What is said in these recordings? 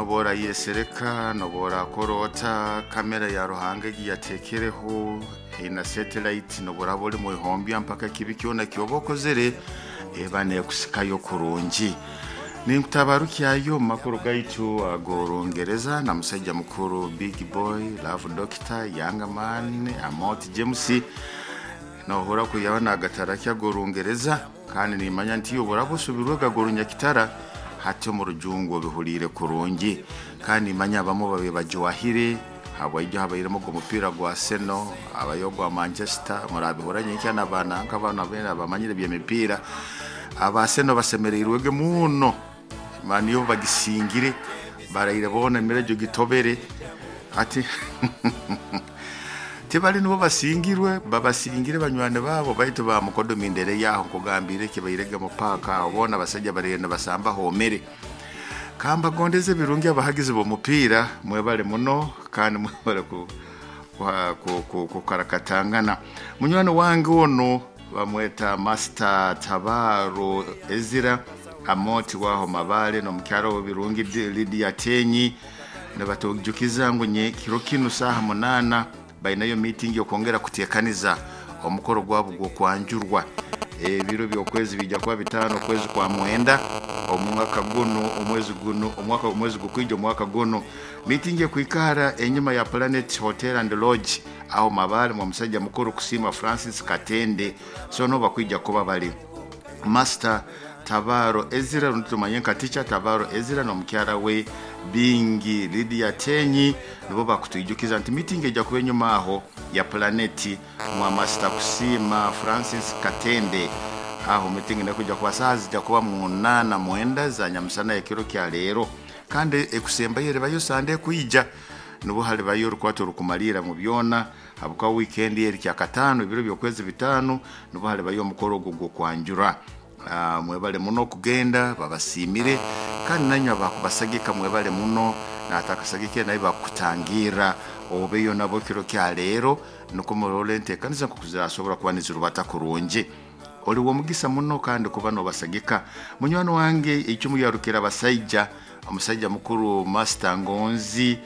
nobora yesereka nobora korota kamera ya ruhanga giyatekereho ina satellite nobora boli mu ihombi mpaka kibikiona kyobokozere ebane kusikayo kurungi ni mtabaruki ayo makuru gaitu agorongereza na musajja mukuru Big Boy Love Doctor Young Man Amot James no hora kuyabana agataraki agorongereza kandi ni manya ntiyo borabusubirwe gagorunya kitara hati mu rujungo bihurire kurungi kandi manya bamo babe bajoahire habayije habayiremo go mupira gwa Arsenal abayogwa Manchester murabihoranye cyane abana nk'abana bene abamanyire by'imipira abaseno basemererwege muno maniyo bagisingire barayire bona mirejo gitobere ati tebali nubo basingirwe babasingire banywane babo bayito ba mukodo mindere yaho kugambire kibayirege mu paka ubona basajja barenda basamba homere kamba gondeze birungi abahagize bo mupira mwebale muno kandi mwebale ku karakatangana munywana wange ono bamweta Master Tabaro Ezira Amoti waho mabale no mkyaro birungi Lydia Tenyi ne batojukiza ngo nye kiro kinu saha munana bainayo meeting yo kongera kutekaniza omukoro gwabo gwo kwanjurwa biro byokwezi bijja kwa bitano kwezi kwa mwenda omwaka guno omwezi gukwijo mwaka guno meeting yo kwikara enyuma ya Planet Hotel and Lodge aho mabale mu musajja mukuru kusima Francis Katende so no bakwija kuba bali Master Tabaro Ezira ntumanyenka teacher Tabaro Ezira no mkyara we Bingi Lydia Tenyi nibo bakutujukiza nti meeting ejja kuba nyuma aho ya Planet mu Master kusima Francis Katende aho meeting nakujja kwa saa zijja kuba mu 8 mwenda za nyamusana ekiro kya lero kandi ekusemba yere bayo sande kuija nubo hali bayo rukwato rukumalira mu byona abuka weekend yeri kya katano ibiro byokwezi bitano nubo hali bayo mukoro gwo kwanjura mwebale muno kugenda babasimire kandi nanya bakubasagika mwebale muno natakasagike nayi bakutangira obeyo nabo kiro kya lero nuko morolente kanisa kukuzira sobora kubanizira batakurunje oli wo mugisa muno kandi kuba no basagika munywano wange icyumu yarukira basajja omusajja mukuru Master Ngonzi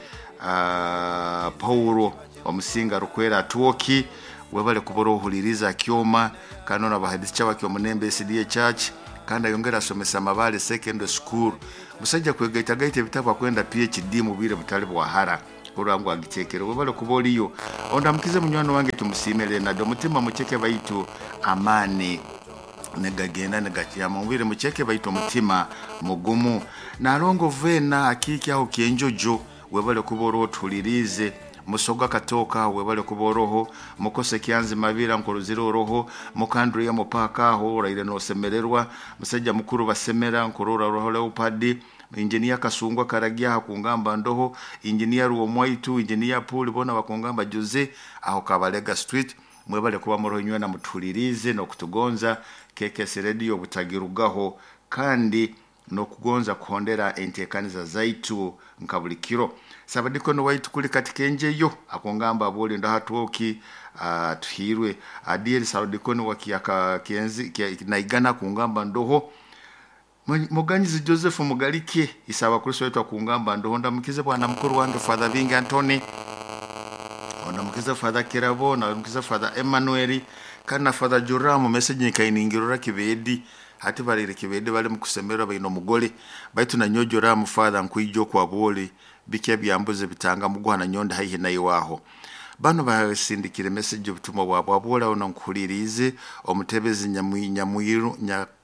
Paulo omusinga rukwera tuoki webale kuboro huliriza kyoma kanona bahadisi chawa kyo munembe SDA Church kanda yongera somesa mabale secondary school musajja kwegaita gaite bitaba kwenda PhD mu bire butali bwahara kurangu agitekero webale kuboliyo onda mkize munywano wange tumusimele na do mutima mucheke baitu amani negagenda negatia mubire mucheke baitu mutima mugumu na longo vena akiki aho kienjojo webale kuboro tulirize musoga katoka webale kuboroho mukose kyanzi mabira nkoruziro roho mukandru ya mupaka ho raire no semererwa musajja mukuru basemera nkorora roho leopard engineer kasungwa karagia kungamba ndoho engineer ruo mwaitu engineer pool bona bakungamba Jose aho kabalega street mwebale kuba morohnywe na mutulirize no kutugonza KKS radio butagirugaho kandi no kugonza kuhondera entekaniza zaitu nkabulikiro sabadiko no waitu kuli katikenje yo akongamba boli ndo hatuoki tuhirwe adiel sabadiko no wakiaka kenzi naigana kungamba ndoho muganyizi Joseph Mugalike isaba kuriso yetu kungamba ndoho ndamukize bwana mukuru wange Father Vinga Anthony ndamukize Father Kirabo na ndamukize Father Emmanuel kana Father Joramu message nikainingirura kibedi hati barire kibede bali mukusemera bayino mugole baitu na nyojora mu Father nkwijo kwa bole bikya byambuze bitanga mugwana nyonda haihe nayo waho bano basindikire message obutuma bwabo abola ono nkulirize omutebezi nyamuyiru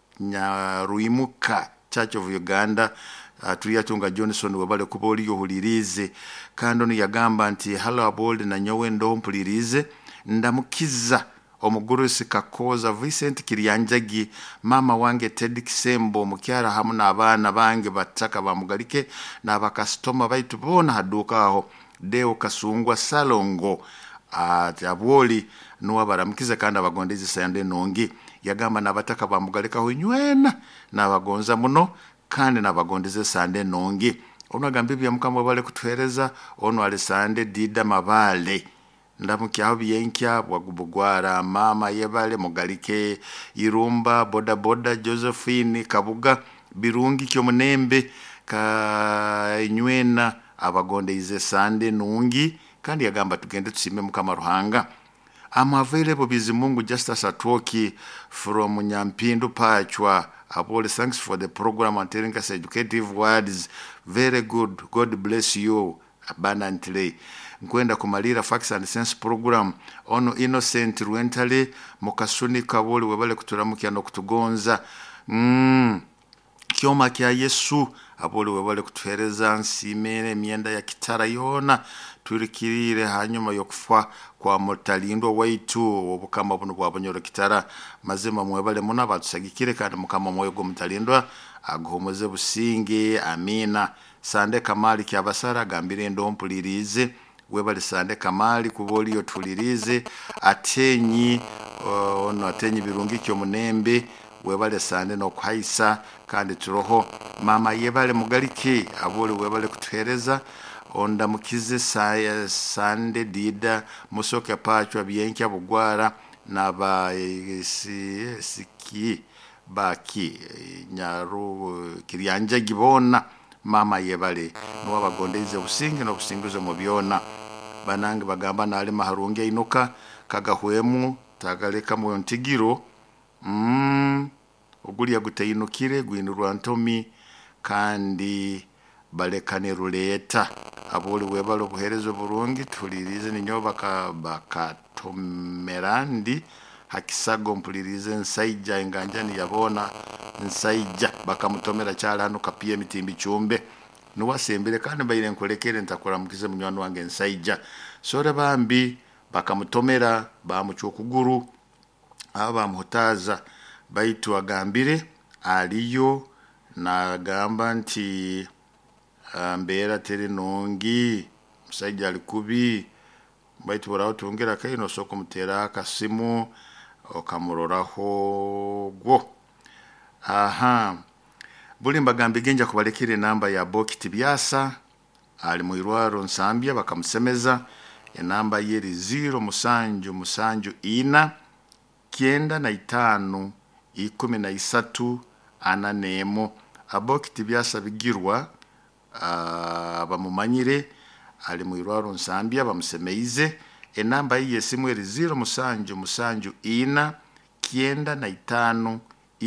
Nyaruimuka Church of Uganda tuyatunga Johnson webale kuboli yo hulirize kando ni yagamba nti halo abole na nyowe ndo mpulirize ndamukiza omugorosi kakoza Vincent Kiryanjagi mama wange Ted Kisembo mukyara hamuna abana bange bataka bamugalike na bakastoma baitu bona haduka aho Deo Kasungwa Salongo aboli no abaramukiza kandi abagondezi sande nongi yagamba nabataka bamugalika ho nywena nabagonza muno kandi nabagondeze sande nongi onagamba bya mukama bale kutwereza ono ale sande dida mabale ndamukyaho byenkya bwagubugwara mama yebale mugalike irumba boda Josephine Kabuga birungi kyo munembe kanywena abagondeize Sande nungi kandi yagamba tugende tusime Mukama Ruhanga. I'm available Bizimungu Justus Atwoki from Nyampindu Pachwa. Apolo, thanks for the program and telling us educative words. Very good. God bless you abundantly. Nkwenda kumalira Facts and Sense program ono Innocent Rwentale Mukasuni Kaboli webale kuturamukya no kutugonza. Kioma kya Yesu Apolo webale kutuhereza nsimene myenda ya kitara yona turikirire hanyuma yokufa kwa Mutalindwa waitu obukama buno bwabonyoro kitara mazema mwebale muna batusagikire kandi Mukama mwoyo go Mutalindwa aguhomoze businge. Amina. Sande Kamali kyabasara gambire ndompulirize webale Sande Kamali kuboli yo tulirize atenyi ono atenyi birungi kyo munembe webale Sande no kwaisa kandi turoho mama yebale mugalike abole webale kutuhereza onda mukize Sande Dida Musoke Pachwa byenkya bugwara naba siki baki nyaru kiryanja gibona mama yebale no abagondeze businge no businguze mu byona banange bagamba nali maharunge inuka kagahwemu tagaleka mu ntigiro ogulya gutayinukire gwinurwa ntomi kandi balekane ruleta aboli webalo buherezo burungi tulirize ninyoba bakatomerandi hakisago mpulirize nsaija enganjani yabona nsaija bakamutomera cyala hano kapie mitimbi chumbe nuwasembere kandi bayire nkolekere ntakora mukize munywano wange nsaija sore bambi bakamutomera bamucyokuguru abamuhutaza baitu agambire aliyo na gamba nti mbera tere nongi musaija alikubi baitu baraho tungera kaino soko mutera akasimu okamuroraho gwo. Buli mbagambi genja kubalekere namba ya Bokiti Byasa ali mu Irwaro Nsambya bakamusemeza enamba yeri 0 kenda na 5 13 ananemo. Abokiti Byasa bigirwa bamumanyire ali mu Irwaro Nsambya bamusemeize enamba yesimu eri 0 kenda na 5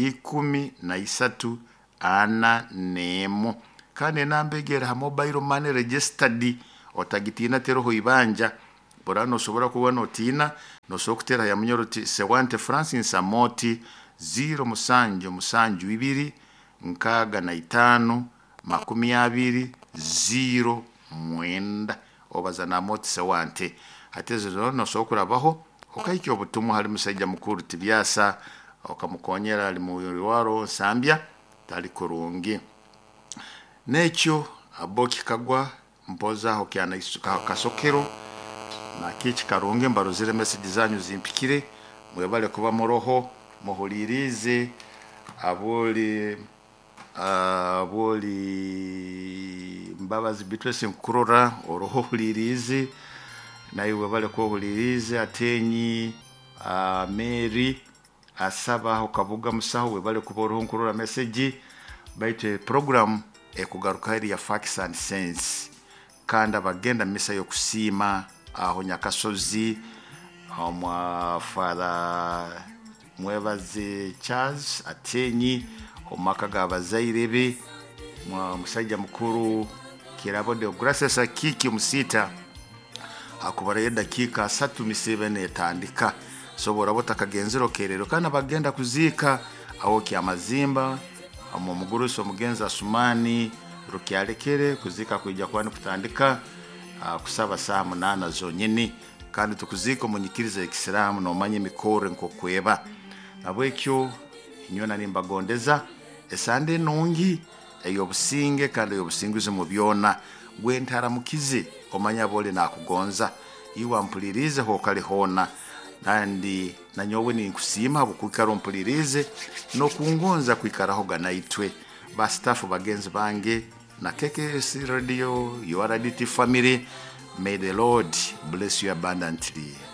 13 ananemo. Kandi enamba egera ha mobile money registered otagitina teroho ibanja borano sobora kubona otina no sokutera ya munyoroti Sewante Francis Amoti 0 nkaga na 5 20 obaza na Amoti Sewante hatezo no sokurabaho okayikyo obutumu hali musajja mukuru Tibyasa okamukonyera ali mu Irwaro Nsambya tali kurungi nekyo aboki kagwa mpoza ho kyana isuka kasokero na kichi karungi mbaruzire message zanyu zimpikire mwebale kuba moroho muhulirize aboli mbabazi Beatrice Nkurora oroho hulirize na iwe bale ko hulirize atenyi Mary asaba ho kabuga musaho webale kuboroho Nkurora message baite program ekugaruka ya Facts and Sense kandi abagenda misa yo kusima aho Nyakasozi mwa Father Mwebaze Charles atenyi omaka gabazairebe mwa musajja mukuru Kirabo de Gracias akiki musita akubara dakika 37 etandika sobora botakagenzero kerero kana bagenda kuzika aho kyamazimba mu muguruso mugenza Sumani rukyalekere kuzika kujya kwani kutandika kusaba saa 8 zonyene kandi tukuzika munyikiriza Islam no manye mikore nkokweba nabwekyo inyona nimbagondeza esande nongi eyo businge kandi eyo businguze mu byona gwentara mukize omanya bole nakugonza iwa mpulirize ho kali hona nandi nanyowe ni kusima bukukaro mpulirize no kungonza kwikaraho ganaitwe ba staff bagenzi bange na KKS Radio URDT family. May the Lord bless you abundantly.